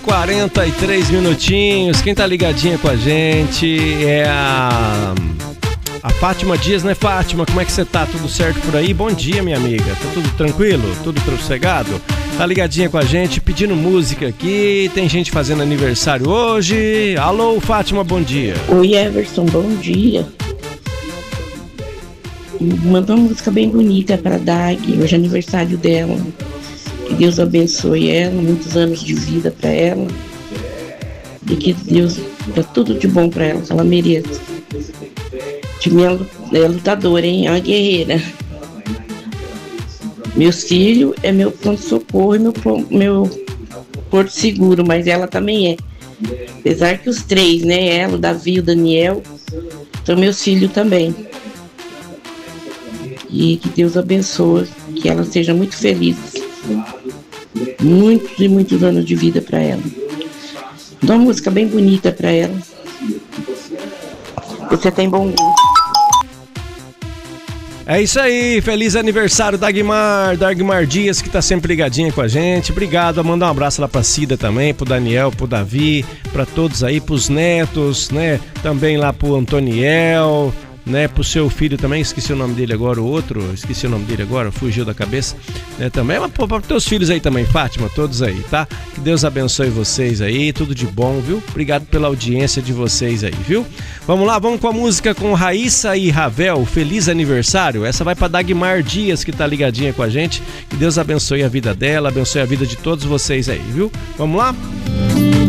43 minutinhos. Quem tá ligadinha com a gente é a Fátima Dias, né, Fátima? Como é que você tá? Tudo certo por aí? Bom dia, minha amiga. Tá tudo tranquilo? Tudo sossegado? Tá ligadinha com a gente, pedindo música aqui. Tem gente fazendo aniversário hoje. Alô, Fátima, bom dia. Oi, Everson, bom dia. Mandou uma música bem bonita pra Dag. Hoje é aniversário dela. Que Deus abençoe ela, muitos anos de vida pra ela. E que Deus dê tudo de bom pra ela, que ela mereça. É lutadora, hein? É uma guerreira. Meus filhos é meu pronto-socorro e meu porto seguro, mas ela também é. Apesar que os três, né? Ela, o Davi e o Daniel, são meus filhos também. E que Deus abençoe, que ela seja muito feliz. Muitos e muitos anos de vida para ela. Dá uma música bem bonita para ela. Você tem bom gosto. É isso aí, feliz aniversário Dagmar Dias, que tá sempre ligadinha com a gente. Obrigado, mandar um abraço lá pra Cida também, pro Daniel, pro Davi, pra todos aí, pros netos, né? Também lá pro Antoniel, né? Pro seu filho também, esqueci o nome dele agora, fugiu da cabeça, né? Também, mas para teus filhos aí também, Fátima, todos aí, tá? Que Deus abençoe vocês aí, tudo de bom, viu? Obrigado pela audiência de vocês aí, viu? Vamos lá, vamos com a música com Raíssa e Ravel, Feliz Aniversário. Essa vai pra Dagmar Dias, que tá ligadinha com a gente. Que Deus abençoe a vida dela, abençoe a vida de todos vocês aí, viu? Vamos lá?